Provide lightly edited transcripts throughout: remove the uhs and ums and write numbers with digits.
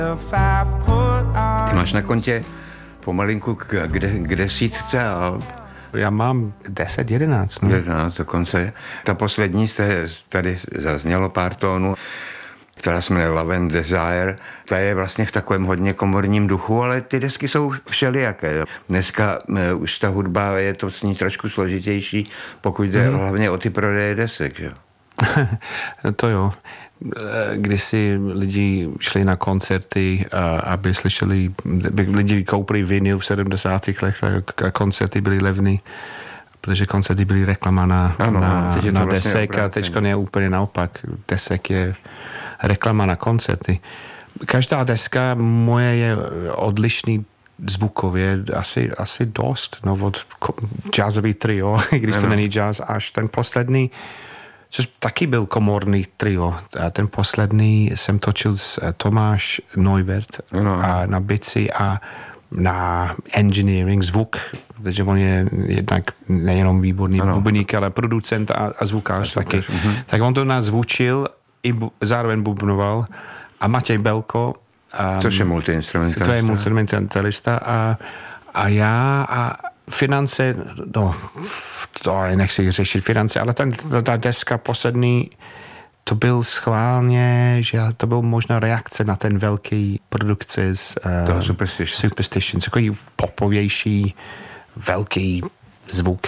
Ty máš na kontě pomalinku k desítce alb. Já mám 10, 11. 11 dokonce. Ta poslední tady zaznělo pár tónů, která se jmenuje Love and Desire. Ta je vlastně v takovém hodně komorním duchu, ale ty desky jsou všelijaké. Dneska už ta hudba je to s ní trošku složitější, pokud jde hlavně o ty prodeje desek. Jo? To jo. Když si lidi šli na koncerty, aby slyšeli, lidi koupili vinyl v 70. letech, a koncerty byly levný, protože koncerty byly reklama na vlastně desek a teďka je úplně naopak. Desek je reklama na koncerty. Každá deska moje je odlišný zvukově asi dost. No, od jazzový trio, když to není jazz, až ten poslední, což taky byl komorní trio. A ten poslední jsem točil s Tomáš Neubert a na bici a na engineering, zvuk, protože on je jednak nejenom výborný bubeník, ale producent a zvukář taky. Tak on to nás zvučil i zároveň bubnoval a Matěj Belko, což je multiinstrumentalista. To je multiinstrumentalista a já a finance, no, to nechci řešit finance, ale ta deska poslední, to byl schválně, že to byl možná reakce na ten velký produkce z Superstition, takový popovější, velký zvuk.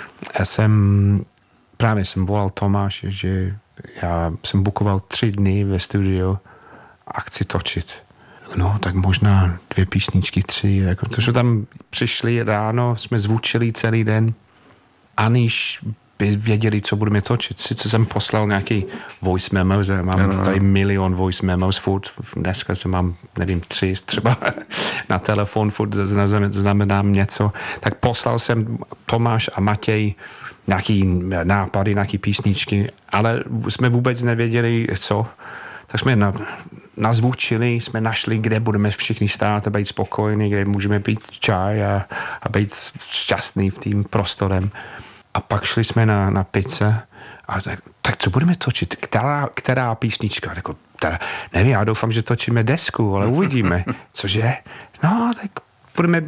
Jsem volal Tomáš, že já jsem bukoval 3 dny ve studiu a chci točit. No, tak možná 2 písničky, 3. Jako, to jsme tam přišli ráno, jsme zvučili celý den, aniž by věděli, co budeme točit. Sice jsem poslal nějaký voice memos, mám tady milion voice memos furt, dneska jsem mám, nevím, 3 třeba na telefon, furt znamenám něco. Tak poslal jsem Tomáš a Matěj nějaký nápady, nějaký písničky, ale jsme vůbec nevěděli, co. Tak jsme nazvučili, jsme našli, kde budeme všichni stát a být spokojení, kde můžeme pít čaj a být šťastný v tím prostorem. A pak šli jsme na pizza a tak co budeme točit? Která písnička? Nevím, já doufám, že točíme desku, ale uvidíme. Cože? No, tak budeme,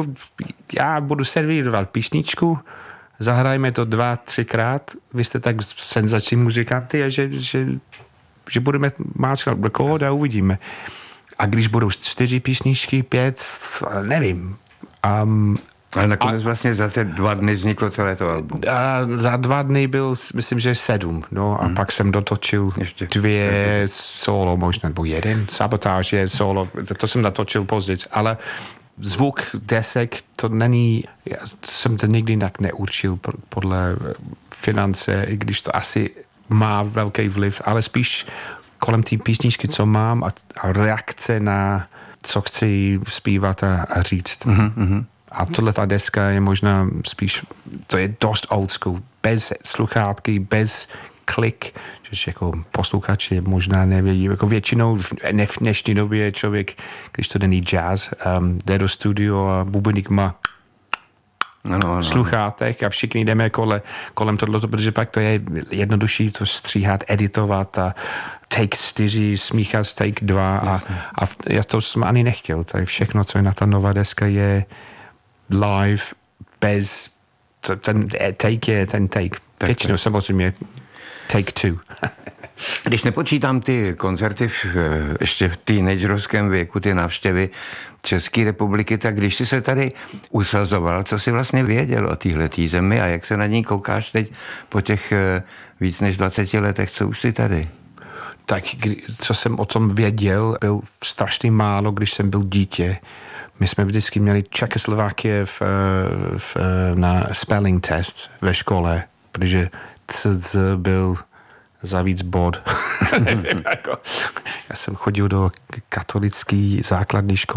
já budu servírovat písničku, zahrajme to 2-3krát, vy jste tak senzační muzikanty a že budeme máčkat rekord a uvidíme. A když budou 4 písničky, 5, nevím. Ale nakonec vlastně za ty 2 dny vzniklo celé to album. A za 2 dny byl, myslím, že 7. No a pak jsem dotočil 2 solo možná, nebo 1. Sabotáž je solo, to jsem natočil později, ale zvuk desek, to není, já jsem to nikdy tak neurčil podle finance, i když to asi má velký vliv, ale spíš kolem té písničky, co mám a reakce na co chci zpívat a říct. A tohle ta deska je možná spíš, to je dost old school, bez sluchátky, bez klik, že jako posluchači možná nevědí, jako většinou v dnešní době člověk, když to není jazz, jde do studio a bubeník má sluchátek a všichni jdeme kolem tohleto, protože pak to je jednodušší to stříhat, editovat a take 4, smíchat take 2 a já to jsem ani nechtěl. To je všechno, co je na ta nová deska, je live, bez ten take je ten take. Většinou samozřejmě take 2. Když nepočítám ty koncerty ještě v teenagerovském věku, ty návštěvy České republiky, tak když jsi se tady usazoval, co jsi vlastně věděl o téhletý zemi a jak se na ní koukáš teď po těch víc než 20 letech, co už jsi tady? Tak co jsem o tom věděl, byl strašně málo, když jsem byl dítě. My jsme vždycky měli Čekoslovákie na spelling test ve škole, protože CZ byl za víc bod. Nevím, jako. Já jsem chodil do katolické základní školy